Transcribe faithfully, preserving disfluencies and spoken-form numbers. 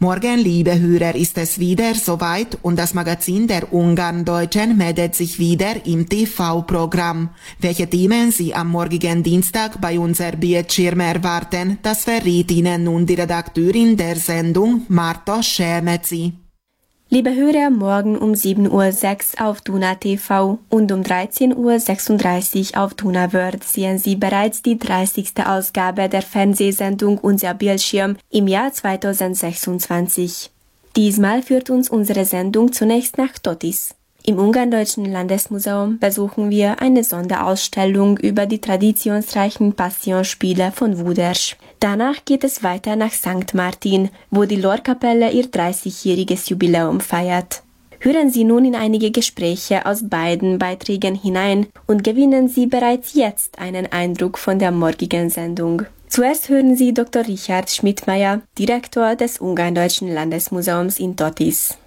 Morgen, liebe Hörer, ist es wieder soweit und das Magazin der Ungarndeutschen meldet sich wieder im T V-Programm. Welche Themen Sie am morgigen Dienstag bei unser Bildschirm erwarten, das verrät Ihnen nun die Redakteurin der Sendung, Marta Schelmezi. Liebe Hörer, morgen um sieben Uhr sechs auf Duna T V und um dreizehn Uhr sechsunddreißig auf Duna World sehen Sie bereits die dreißigste Ausgabe der Fernsehsendung Unser Bildschirm im Jahr zweitausendsechsundzwanzig. Diesmal führt uns unsere Sendung zunächst nach Totis. Im Ungarndeutschen Landesmuseum besuchen wir eine Sonderausstellung über die traditionsreichen Passionsspiele von Wuders. Danach geht es weiter nach Sankt Martin, wo die Lorkapelle ihr dreißigjähriges Jubiläum feiert. Hören Sie nun in einige Gespräche aus beiden Beiträgen hinein und gewinnen Sie bereits jetzt einen Eindruck von der morgigen Sendung. Zuerst hören Sie Doktor Richard Schmidtmeyer, Direktor des Ungarndeutschen Landesmuseums in Totis.